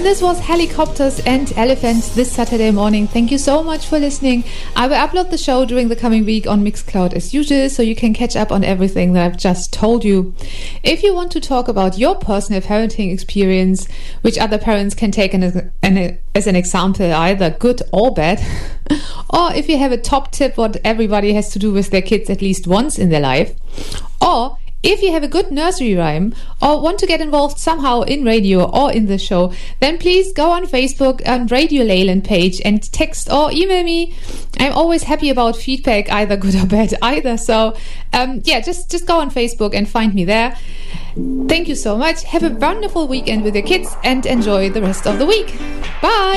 this was Helicopters and Elephants this Saturday morning. Thank you so much for listening. I will upload the show during the coming week on Mixcloud as usual, so you can catch up on everything that I've just told you. If you want to talk about your personal parenting experience, which other parents can take as an example, either good or bad, or if you have a top tip what everybody has to do with their kids at least once in their life, or if you have a good nursery rhyme or want to get involved somehow in radio or in the show, then please go on Facebook and Radio Leyland page and text or email me. I'm always happy about feedback, either good or bad either. So just go on Facebook and find me there. Thank you so much. Have a wonderful weekend with your kids and enjoy the rest of the week. Bye.